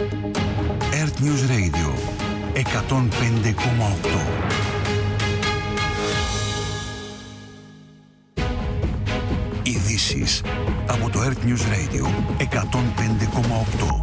Earth News Radio 105,8. Ειδήσεις από το Earth News Radio 105,8.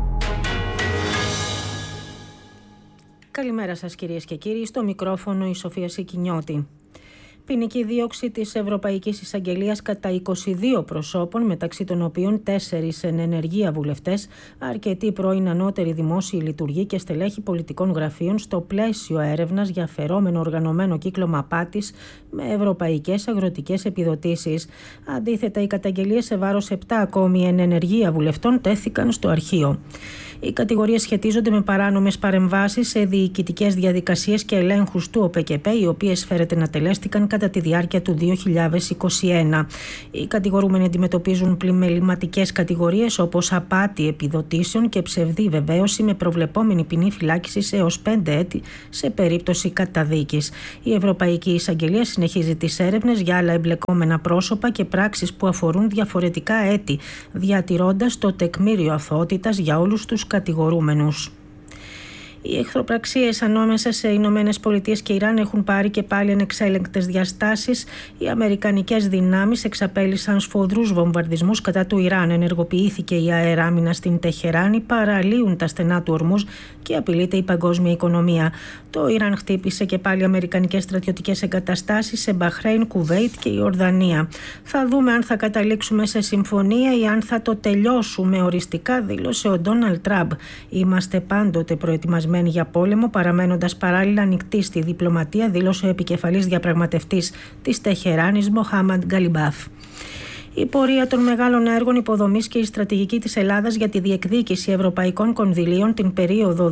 Καλημέρα σας κυρίες και κύριοι, στο μικρόφωνο η Σοφία Σικινιώτη. Ποινική δίωξη της Ευρωπαϊκής Εισαγγελίας κατά 22 προσώπων, μεταξύ των οποίων 4 εν ενεργεία βουλευτές, αρκετοί πρώην ανώτεροι δημόσιοι λειτουργοί και στελέχοι πολιτικών γραφείων, στο πλαίσιο έρευνας για φερόμενο οργανωμένο κύκλωμα απάτης με ευρωπαϊκές αγροτικές επιδοτήσεις. Αντίθετα, οι καταγγελίες σε βάρος 7 ακόμη εν ενεργεία βουλευτών τέθηκαν στο αρχείο. Οι κατηγορίες σχετίζονται με παράνομες παρεμβάσεις σε διοικητικές διαδικασίες και ελέγχους του ΟΠΚΠ, οι οποίες φέρεται να τελέστηκαν κατά τη διάρκεια του 2021. Οι κατηγορούμενοι αντιμετωπίζουν πλημεληματικές κατηγορίες όπως απάτη επιδοτήσεων και ψευδή βεβαίωση με προβλεπόμενη ποινή φυλάκισης έως 5 έτη σε περίπτωση καταδίκης. Η Ευρωπαϊκή Εισαγγελία συνεχίζει τις έρευνες για άλλα εμπλεκόμενα πρόσωπα και πράξεις που αφορούν διαφορετικά έτη, διατηρώντας το τεκμήριο αθωότητας για όλους τους κατηγορούμενους. Οι εχθροπραξίες ανάμεσα σε Ηνωμένες Πολιτείες και Ιράν έχουν πάρει και πάλι ανεξέλεγκτες διαστάσεις. Οι αμερικανικές δυνάμεις εξαπέλυσαν σφοδρούς βομβαρδισμούς κατά του Ιράν. Ενεργοποιήθηκε η αεράμινα στην Τεχεράνη, παραλύουν τα στενά του ορμούς και απειλείται η παγκόσμια οικονομία. Το Ιράν χτύπησε και πάλι αμερικανικές στρατιωτικές εγκαταστάσεις σε Μπαχρέιν, Κουβέιτ και Ιορδανία. Θα δούμε αν θα καταλήξουμε σε συμφωνία ή αν θα το τελειώσουμε οριστικά, δήλωσε ο Ντόναλντ Τραμπ. Είμαστε πάντοτε προετοιμασμένοι για πόλεμο, παραμένοντας παράλληλα ανοιχτοί στη διπλωματία, δήλωσε ο επικεφαλής διαπραγματευτής της Τεχεράνης, Μοχάμαντ Γκαλιμπάφ. Η πορεία των μεγάλων έργων υποδομής και η στρατηγική της Ελλάδας για τη διεκδίκηση ευρωπαϊκών κονδυλίων την περίοδο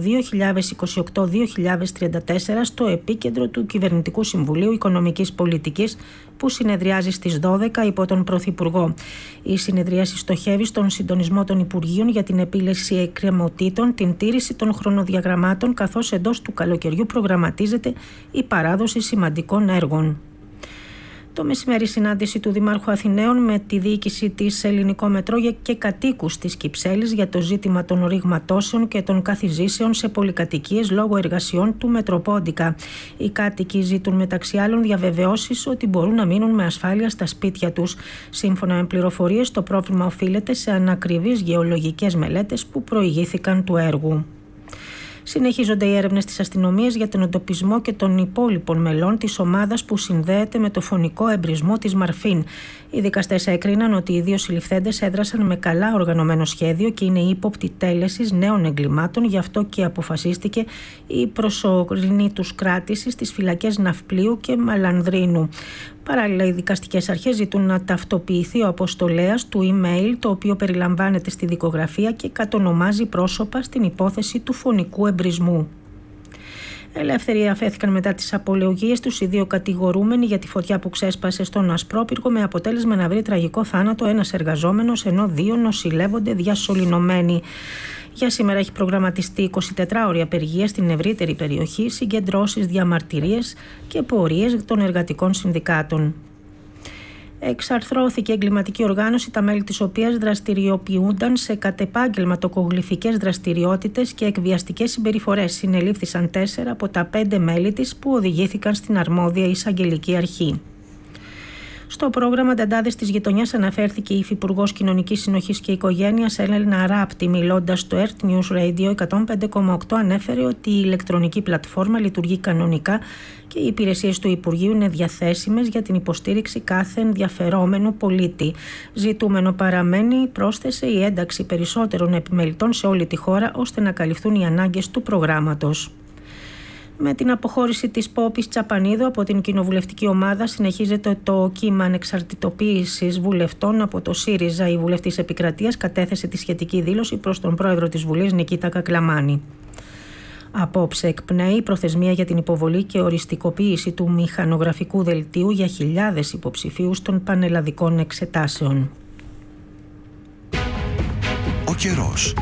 2028-2034 στο επίκεντρο του Κυβερνητικού Συμβουλίου Οικονομικής Πολιτικής που συνεδριάζει στις 12 υπό τον Πρωθυπουργό. Η συνεδρίαση στοχεύει στον συντονισμό των Υπουργείων για την επίλυση εκκρεμωτήτων, την τήρηση των χρονοδιαγραμμάτων, καθώς εντός του καλοκαιριού προγραμματίζεται η παράδοση σημαντικών έργων. Το μεσημέρι συνάντηση του Δημάρχου Αθηναίων με τη διοίκηση της Ελληνικό Μετρό και κατοίκους της Κυψέλης για το ζήτημα των ρηγματώσεων και των καθιζήσεων σε πολυκατοικίες λόγω εργασιών του Μετροπόντικα. Οι κάτοικοι ζητούν μεταξύ άλλων διαβεβαιώσεις ότι μπορούν να μείνουν με ασφάλεια στα σπίτια τους. Σύμφωνα με πληροφορίες, το πρόβλημα οφείλεται σε ανακριβείς γεωλογικές μελέτες που προηγήθηκαν του έργου. Συνεχίζονται οι έρευνες της αστυνομίας για τον εντοπισμό και των υπόλοιπων μελών της ομάδας που συνδέεται με το φωνικό εμπρισμό της Μαρφίν. Οι δικαστές έκριναν ότι οι δύο συλληφθέντες έδρασαν με καλά οργανωμένο σχέδιο και είναι ύποπτοι τέλεσης νέων εγκλημάτων, γι' αυτό και αποφασίστηκε η προσωρινή τους κράτηση στις φυλακές Ναυπλίου και Μαλανδρίνου. Παράλληλα, οι δικαστικές αρχές ζητούν να ταυτοποιηθεί ο αποστολέας του email, το οποίο περιλαμβάνεται στη δικογραφία και κατονομάζει πρόσωπα στην υπόθεση του φωνικού εμπρισμού. Ελεύθεροι αφέθηκαν μετά τις απολογίες τους οι δύο κατηγορούμενοι για τη φωτιά που ξέσπασε στον Ασπρόπυργο, με αποτέλεσμα να βρει τραγικό θάνατο ένας εργαζόμενος, ενώ δύο νοσηλεύονται διασωληνωμένοι. Για σήμερα έχει προγραμματιστεί 24ωρη απεργία στην ευρύτερη περιοχή, συγκεντρώσεις, διαμαρτυρίες και πορείες των εργατικών συνδικάτων. Εξαρθρώθηκε εγκληματική οργάνωση, τα μέλη της οποίας δραστηριοποιούνταν σε κατεπάγγελματοκογλυφικές δραστηριότητες και εκβιαστικές συμπεριφορές. Συνελήφθησαν 4 από τα 5 μέλη της που οδηγήθηκαν στην αρμόδια εισαγγελική αρχή. Στο πρόγραμμα Νταντάδες της Γειτονιάς αναφέρθηκε η Υφυπουργός Κοινωνικής Συνοχής και Οικογένειας Έλενα Ράπτη, μιλώντας στο Earth News Radio 105,8, ανέφερε ότι η ηλεκτρονική πλατφόρμα λειτουργεί κανονικά και οι υπηρεσίες του Υπουργείου είναι διαθέσιμες για την υποστήριξη κάθε ενδιαφερόμενου πολίτη. Ζητούμενο παραμένει, πρόσθεσε, η ένταξη περισσότερων επιμελητών σε όλη τη χώρα ώστε να καλυφθούν οι ανάγκες του προγράμματος. Με την αποχώρηση της Πόπης Τσαπανίδου από την κοινοβουλευτική ομάδα συνεχίζεται το κύμα ανεξαρτητοποίησης βουλευτών από το ΣΥΡΙΖΑ. Η βουλευτής Επικρατείας κατέθεσε τη σχετική δήλωση προς τον πρόεδρο της Βουλής Νικήτα Κακλαμάνη. Απόψε εκπνέει η προθεσμία για την υποβολή και οριστικοποίηση του μηχανογραφικού δελτίου για χιλιάδες υποψηφίους των πανελλαδικών εξετάσεων. Ο καιρός.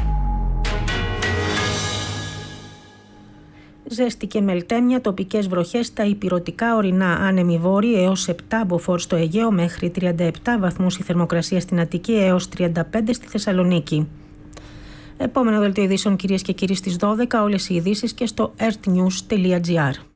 Ζέστη και μελτέμια, τοπικές βροχές στα ηπειρωτικά ορεινά, άνεμοι βόρειοι έως 7 μποφόρ στο Αιγαίο, μέχρι 37 βαθμούς η θερμοκρασία στην Αττική έως 35 στη Θεσσαλονίκη. Επόμενο δελτίο ειδήσεων, κυρίες και κύριοι, στις 12, όλες οι ειδήσεις και στο earthnews.gr.